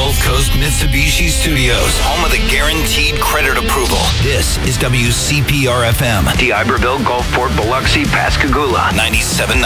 Gulf Coast Mitsubishi Studios, home of the guaranteed credit approval. This is WCPR-FM. D'Iberville, Gulfport, Biloxi, Pascagoula. 97.9